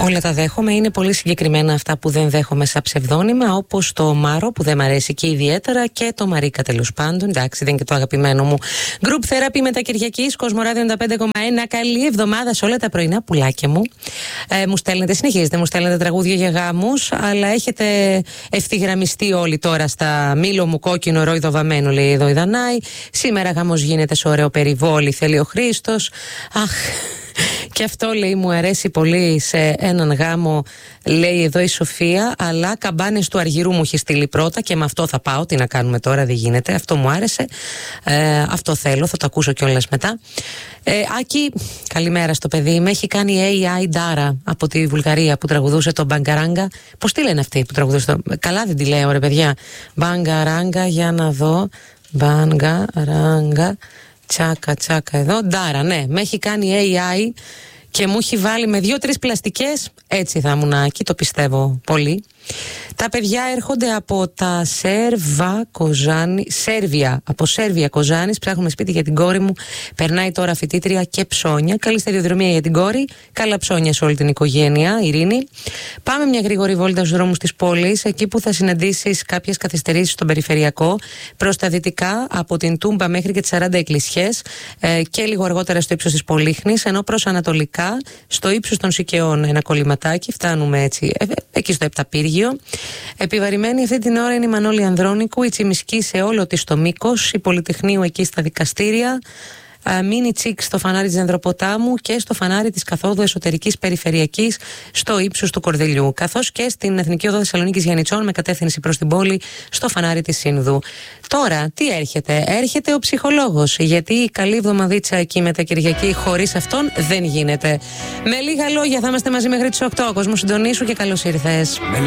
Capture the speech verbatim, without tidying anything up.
Όλα τα δέχομαι. Είναι πολύ συγκεκριμένα αυτά που δεν δέχομαι σαν ψευδόνυμα, όπως το Μάρο που δεν μ' αρέσει και ιδιαίτερα, και το Μαρίκα τέλος πάντων. Εντάξει, δεν είναι και το αγαπημένο μου. Group Therapy μετά Κυριακής, Κοσμοράδιο ενενήντα πέντε κόμμα ένα. Καλή εβδομάδα σε όλα τα πρωινά πουλάκια μου. Ε, μου στέλνετε, συνεχίζετε, μου στέλνετε τραγούδια για γάμους, αλλά έχετε ευθυγραμμιστεί όλοι τώρα στα μήλο μου κόκκινο ρόιδο βαμμένο, λέει εδώ η Δανάη. Σήμερα γάμος γίνεται σε ωραίο περιβόλι, θέλει ο Χρήστος. Αχ. Και αυτό, λέει, μου αρέσει πολύ σε έναν γάμο, λέει εδώ η Σοφία, αλλά καμπάνες του Αργυρού μου έχει στείλει πρώτα και με αυτό θα πάω. Τι να κάνουμε τώρα, δεν γίνεται. Αυτό μου άρεσε. Ε, αυτό θέλω, θα το ακούσω κιόλας μετά. Ε, Άκη, καλημέρα στο παιδί. Με έχει κάνει έι άι Dara από τη Βουλγαρία που τραγουδούσε το Μπαγκαράγκα. Πώς τη λένε αυτή που τραγουδούσε το. Καλά δεν τη λέω, ρε παιδιά. Μπαγκαράγκα, για να δω. Μπαγκαράγκα. Τσάκα, τσάκα εδώ. Ντάρα, ναι. Με έχει κάνει έι άι και μου έχει βάλει με δύο-τρεις πλαστικές. Έτσι θα ήμουν εκεί, το πιστεύω πολύ. Τα παιδιά έρχονται από τα Σέρβα Κοζάνη, Σέρβια, από Σέρβια Κοζάνης. Ψάχνουμε σπίτι για την κόρη μου. Περνάει τώρα φοιτήτρια και ψώνια. Καλή σταδιοδρομία για την κόρη. Καλά ψώνια σε όλη την οικογένεια, Ειρήνη. Πάμε μια γρήγορη βόλτα στους δρόμους της πόλης, εκεί που θα συναντήσεις κάποιες καθυστερήσεις στον περιφερειακό. Προς τα δυτικά, από την Τούμπα μέχρι και τις σαράντα Εκκλησιές, ε, και λίγο αργότερα στο ύψος της Πολύχνης. Ενώ προς ανατολικά, στο ύψος των Σικαιών, ένα κολληματάκι. Φτάνουμε έτσι, ε, εκεί στο Επταπύργιο. Επιβαρημένη αυτή την ώρα είναι η Μανώλη Ανδρώνικου, η Τσιμισκή σε όλο της το μήκος, η Πολυτεχνείου εκεί στα δικαστήρια, Μίνι Τσίκ στο φανάρι της Ανδροποτάμου και στο φανάρι της καθόδου εσωτερικής περιφερειακής στο ύψος του Κορδελιού, καθώς και στην Εθνική Οδό Θεσσαλονίκης Γιαννητσών με κατεύθυνση προς την πόλη στο φανάρι της Σύνδου. Τώρα, τι έρχεται? Έρχεται ο ψυχολόγος, γιατί η καλή εβδομαδίτσα εκεί με τα Κυριακή χωρίς αυτόν δεν γίνεται. Με λίγα λόγια θα είμαστε μαζί μέχρι τις οκτώ. Κόσμο, συντονίσου και καλώς ήρθες.